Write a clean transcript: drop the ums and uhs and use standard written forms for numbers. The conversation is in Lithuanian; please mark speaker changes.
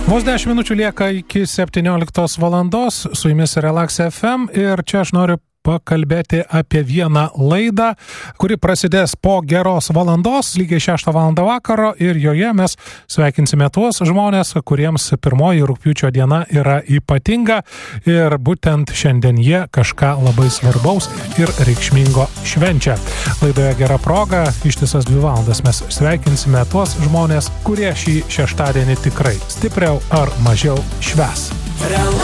Speaker 1: Vos 10 minučių lieka iki 17 valandos, su jumis Relax FM ir čia aš noriu pakalbėti apie vieną laidą, kuri prasidės po geros valandos, lygiai 6 valandą vakaro ir joje mes sveikinsime tuos žmonės, kuriems 1 rugpjūčio diena yra ypatinga ir būtent šiandien jie kažką labai svarbaus ir reikšmingo švenčia. Laidoje gera proga, ištisas 2 valandas mes sveikinsime tuos žmonės, kurie šį šeštadienį tikrai stipriau ar mažiau švęs.